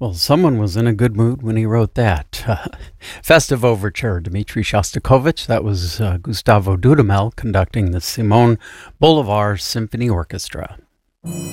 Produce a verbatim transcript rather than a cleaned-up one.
Well, someone was in a good mood when he wrote that. Uh, Festive Overture, Dmitri Shostakovich. That was uh, Gustavo Dudamel conducting the Simon Bolivar Symphony Orchestra.